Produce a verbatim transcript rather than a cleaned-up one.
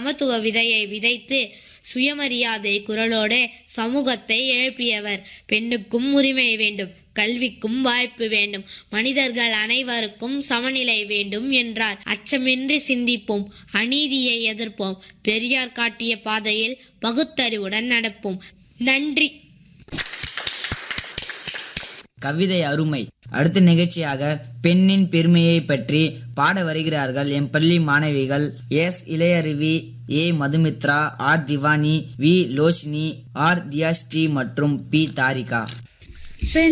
சமத்துவ விதையை விதைத்து சுயமரியாதை குரலோடு சமூகத்தை எழுப்பியவர். பெண்ணுக்கும் உரிமை வேண்டும், கல்விக்கும் வாய்ப்பு வேண்டும், மனிதர்கள் அனைவருக்கும் சமநிலை வேண்டும் என்றார். அச்சமின்றி சிந்திப்போம், அநீதியை எதிர்ப்போம், பெரியார் காட்டிய பாதையில் பகுத்தறிவுடன் நடப்போம். நன்றி. கவிதை அருமை. அடுத்த நிகழ்ச்சியாக பெண்ணின் பெருமையை பற்றி பாட வருகிறார்கள் எம் பள்ளி மாணவிகள் S இளையருவி, A Madhumithra, R diwani, we Loshini, R Dhiyasree மற்றும் பி தாரிகா.